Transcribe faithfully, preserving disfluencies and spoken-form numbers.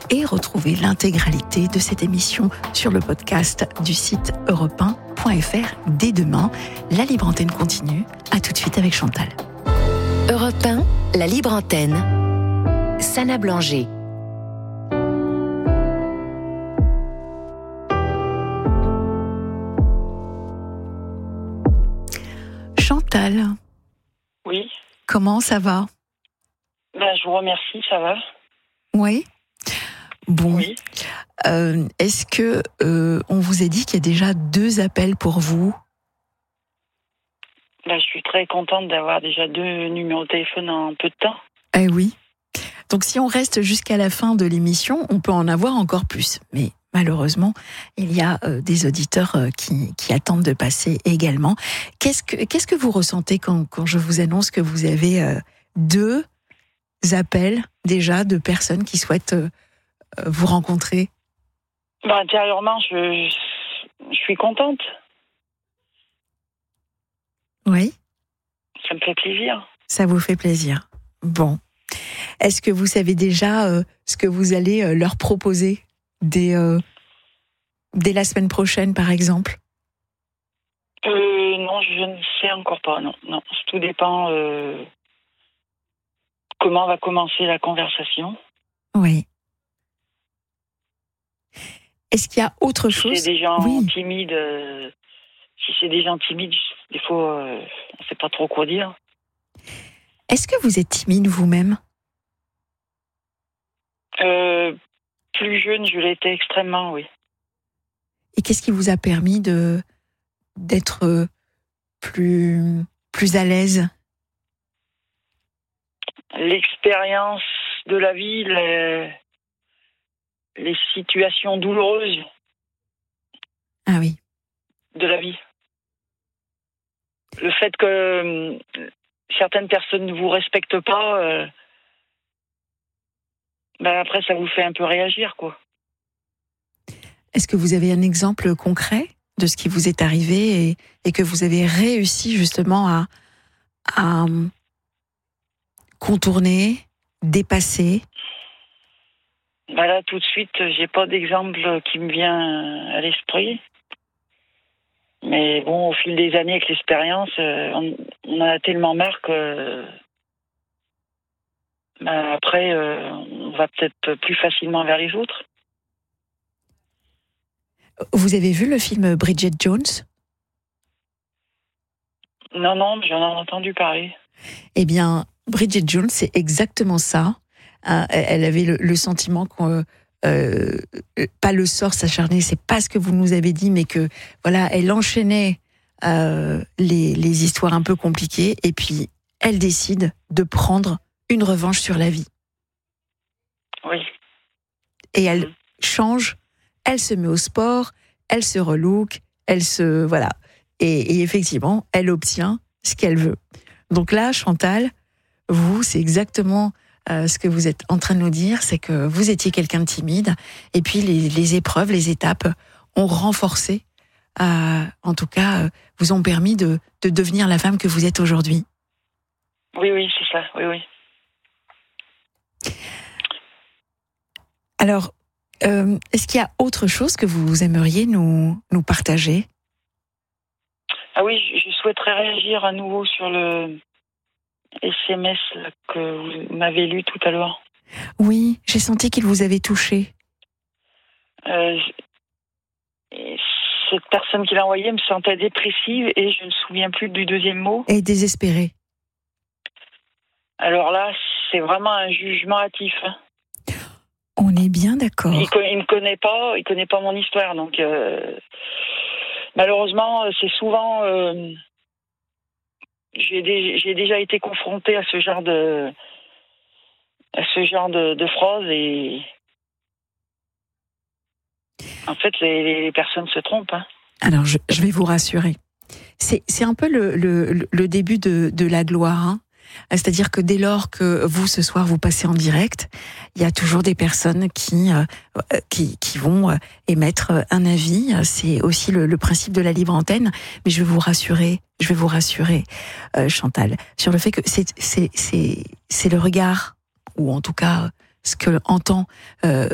et retrouvez l'intégralité de cette émission sur le podcast du site europe un point f r dès demain. La Libre Antenne continue. À tout de suite avec Chantal. Europe un, la Libre Antenne. Sana Blanger. Chantal. Oui. Comment ça va? Ben, je vous remercie, ça va. Oui. Bon. Oui. Euh, est-ce que euh, on vous a dit qu'il y a déjà deux appels pour vous? Ben, je suis très contente d'avoir déjà deux numéros de téléphone en peu de temps. Eh oui. Donc si on reste jusqu'à la fin de l'émission, on peut en avoir encore plus. Mais malheureusement, il y a euh, des auditeurs euh, qui, qui attendent de passer également. Qu'est-ce que, qu'est-ce que vous ressentez quand, quand je vous annonce que vous avez euh, deux appels déjà de personnes qui souhaitent euh, vous rencontrer? Ben, intérieurement, je, je, je suis contente. Oui. Ça me fait plaisir. Ça vous fait plaisir. Bon. Est-ce que vous savez déjà euh, ce que vous allez euh, leur proposer dès, euh, dès la semaine prochaine, par exemple? Euh, non, je ne sais encore pas. Non, non. Tout dépend euh, comment va commencer la conversation. Oui. Est-ce qu'il y a autre si chose? Si c'est des gens oui. timides, euh, si c'est des gens timides, des fois, euh, on ne sait pas trop quoi dire. Est-ce que vous êtes timide vous-même? Euh, plus jeune, je l'étais extrêmement, oui. Et qu'est-ce qui vous a permis de d'être plus plus à l'aise? L'expérience de la vie, les, les situations douloureuses. Ah oui. De la vie. Le fait que euh, certaines personnes ne vous respectent pas, euh, ben après ça vous fait un peu réagir, quoi. Est-ce que vous avez un exemple concret de ce qui vous est arrivé et, et que vous avez réussi justement à, à contourner, dépasser? Ben là, tout de suite, j'ai pas d'exemple qui me vient à l'esprit. Mais bon, au fil des années, avec l'expérience, on, on en a tellement marre que ben après, euh, on va peut-être plus facilement vers les autres. Vous avez vu le film Bridget Jones? Non, non, j'en ai entendu parler. Eh bien, Bridget Jones, c'est exactement ça. Euh, elle avait le, le sentiment qu'on... Euh, pas le sort s'acharner, c'est pas ce que vous nous avez dit, mais que voilà, elle enchaînait euh, les, les histoires un peu compliquées, et puis elle décide de prendre une revanche sur la vie. Oui. Et elle mmh. change, elle se met au sport, elle se relook, elle se voilà, et, et effectivement, elle obtient ce qu'elle veut. Donc là, Chantal, vous, c'est exactement Euh, ce que vous êtes en train de nous dire, c'est que vous étiez quelqu'un de timide, et puis les, les épreuves, les étapes ont renforcé, euh, en tout cas, euh, vous ont permis de, de devenir la femme que vous êtes aujourd'hui. Oui, oui, c'est ça, oui, oui. Alors, euh, est-ce qu'il y a autre chose que vous aimeriez nous, nous partager? Ah oui, je, je souhaiterais réagir à nouveau sur le S M S là, que vous m'avez lu tout à l'heure. Oui, j'ai senti qu'il vous avait touché. Euh, cette personne qui l'a envoyé me sentait dépressive et je ne me souviens plus du deuxième mot. Et désespérée. Alors là, c'est vraiment un jugement hâtif. Hein. On est bien d'accord. Il ne me connaît pas, il connaît pas mon histoire, donc euh, malheureusement, c'est souvent. Euh, J'ai, dé- j'ai déjà été confrontée à ce genre de à ce genre de, de phrases et en fait les, les personnes se trompent. Hein. Alors je, je vais vous rassurer. C'est, c'est un peu le, le, le début de, de la gloire. Hein. C'est-à-dire que dès lors que vous, ce soir, vous passez en direct, il y a toujours des personnes qui, euh, qui, qui vont euh, émettre un avis. C'est aussi le, le principe de la libre antenne. Mais je vais vous rassurer, je vais vous rassurer, euh, Chantal, sur le fait que c'est, c'est, c'est, c'est le regard, ou en tout cas ce que entend euh,